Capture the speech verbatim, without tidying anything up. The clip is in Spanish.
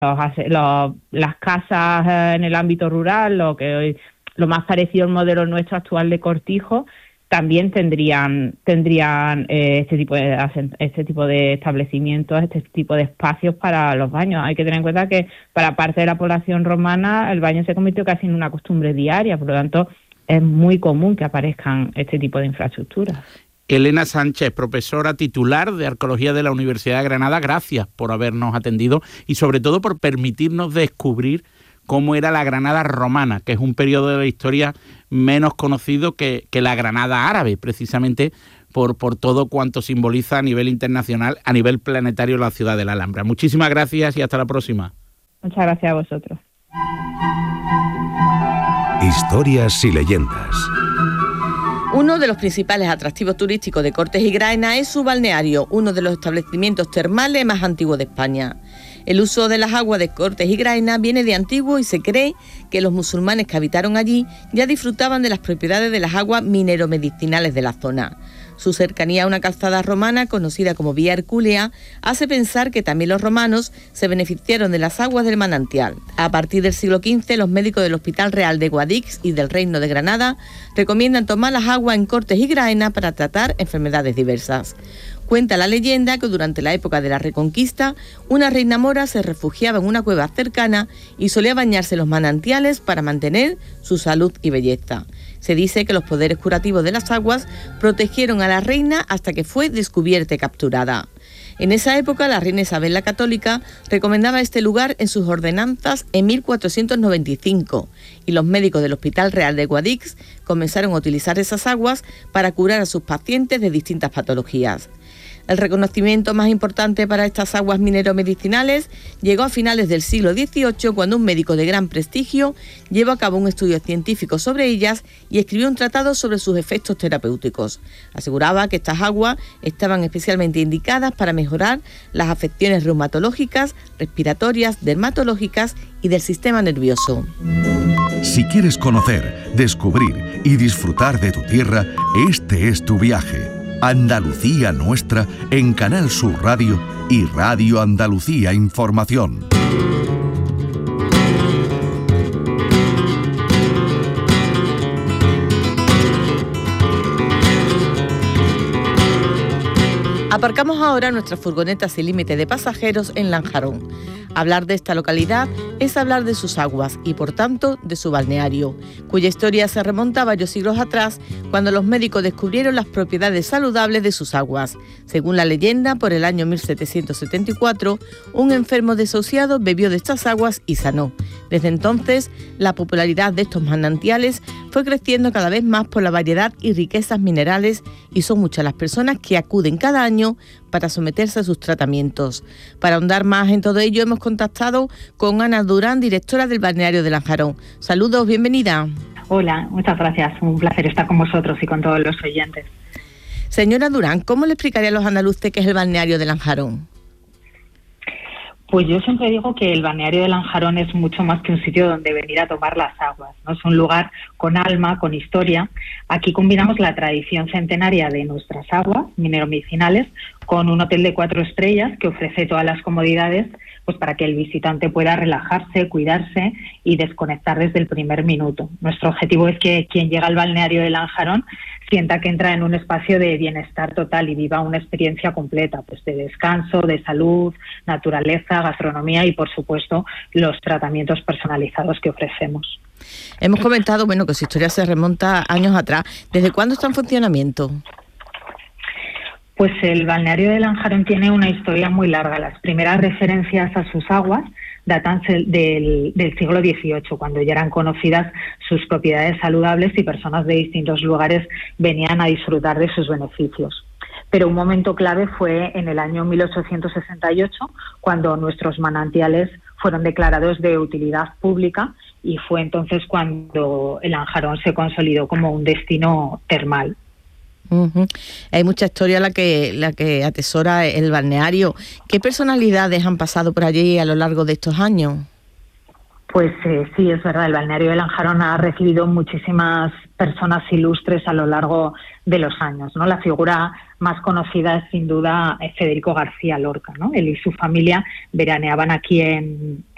los, los, las casas en el ámbito rural, lo que hoy, lo más parecido al modelo nuestro actual de cortijo, también tendrían tendrían eh, este tipo de este tipo de establecimientos, este tipo de espacios para los baños. Hay que tener en cuenta que para parte de la población romana el baño se convirtió casi en una costumbre diaria, por lo tanto es muy común que aparezcan este tipo de infraestructuras. Elena Sánchez, profesora titular de Arqueología de la Universidad de Granada, gracias por habernos atendido y sobre todo por permitirnos descubrir cómo era la Granada romana, que es un periodo de la historia menos conocido que, que la Granada árabe, precisamente por, por todo cuanto simboliza a nivel internacional, a nivel planetario, la ciudad de la Alhambra. Muchísimas gracias y hasta la próxima. Muchas gracias a vosotros. Historias y leyendas. Uno de los principales atractivos turísticos de Cortes y Graena es su balneario, uno de los establecimientos termales más antiguos de España. El uso de las aguas de Cortes y Graena viene de antiguo y se cree que los musulmanes que habitaron allí ya disfrutaban de las propiedades de las aguas mineromedicinales de la zona. Su cercanía a una calzada romana conocida como Vía Hercúlea hace pensar que también los romanos se beneficiaron de las aguas del manantial. A partir del siglo quince, los médicos del Hospital Real de Guadix y del Reino de Granada recomiendan tomar las aguas en Cortes y Graena para tratar enfermedades diversas. Cuenta la leyenda que durante la época de la Reconquista, una reina mora se refugiaba en una cueva cercana y solía bañarse en los manantiales para mantener su salud y belleza. Se dice que los poderes curativos de las aguas protegieron a la reina hasta que fue descubierta y capturada. En esa época, la reina Isabel la Católica recomendaba este lugar en sus ordenanzas en mil cuatrocientos noventa y cinco y los médicos del Hospital Real de Guadix comenzaron a utilizar esas aguas para curar a sus pacientes de distintas patologías. El reconocimiento más importante para estas aguas mineromedicinales llegó a finales del siglo dieciocho, cuando un médico de gran prestigio llevó a cabo un estudio científico sobre ellas y escribió un tratado sobre sus efectos terapéuticos. Aseguraba que estas aguas estaban especialmente indicadas para mejorar las afecciones reumatológicas, respiratorias, dermatológicas y del sistema nervioso. Si quieres conocer, descubrir y disfrutar de tu tierra, este es tu viaje. Andalucía Nuestra en Canal Sur Radio y Radio Andalucía Información. Aparcamos ahora nuestra furgoneta sin límite de pasajeros en Lanjarón. Hablar de esta localidad es hablar de sus aguas y, por tanto, de su balneario, cuya historia se remonta a varios siglos atrás, cuando los médicos descubrieron las propiedades saludables de sus aguas. Según la leyenda, por el año mil setecientos setenta y cuatro, un enfermo desahuciado bebió de estas aguas y sanó. Desde entonces, la popularidad de estos manantiales fue creciendo cada vez más por la variedad y riquezas minerales, y son muchas las personas que acuden cada año para someterse a sus tratamientos. Para ahondar más en todo ello, hemos contactado con Ana Durán, directora del balneario de Lanjarón. Saludos, bienvenida. Hola, muchas gracias. Un placer estar con vosotros y con todos los oyentes. Señora Durán, ¿cómo le explicaría a los andaluces qué es el balneario de Lanjarón? Pues yo siempre digo que el balneario de Lanjarón es mucho más que un sitio donde venir a tomar las aguas, ¿no? Es un lugar con alma, con historia. Aquí combinamos la tradición centenaria de nuestras aguas mineromedicinales con un hotel de cuatro estrellas que ofrece todas las comodidades, pues para que el visitante pueda relajarse, cuidarse y desconectar desde el primer minuto. Nuestro objetivo es que quien llega al balneario de Lanjarón sienta que entra en un espacio de bienestar total y viva una experiencia completa, pues de descanso, de salud, naturaleza, gastronomía y, por supuesto, los tratamientos personalizados que ofrecemos. Hemos comentado, bueno, que su historia se remonta años atrás. ¿Desde cuándo está en funcionamiento? Pues el balneario de Lanjarón tiene una historia muy larga. Las primeras referencias a sus aguas datan del, del siglo dieciocho, cuando ya eran conocidas sus propiedades saludables y personas de distintos lugares venían a disfrutar de sus beneficios. Pero un momento clave fue en el año mil ochocientos sesenta y ocho, cuando nuestros manantiales fueron declarados de utilidad pública, y fue entonces cuando el Lanjarón se consolidó como un destino termal. Uh-huh. Hay mucha historia la que la que atesora el balneario. ¿Qué personalidades han pasado por allí a lo largo de estos años? Pues eh, sí, es verdad, el balneario de Lanjarón ha recibido muchísimas personas ilustres a lo largo de los años, ¿no? La figura más conocida es sin duda Federico García Lorca, ¿no? Él y su familia veraneaban aquí en,